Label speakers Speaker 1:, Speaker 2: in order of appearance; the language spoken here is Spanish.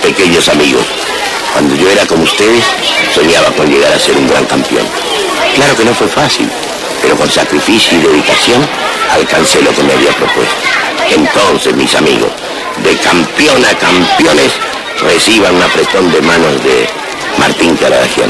Speaker 1: pequeños amigos. Cuando yo era como ustedes, soñaba con llegar a ser un gran campeón. Claro que no fue fácil, pero con sacrificio y dedicación alcancé lo que me había propuesto. Entonces, mis amigos, de campeón a campeones, reciban un apretón de manos de Martín Caradagian.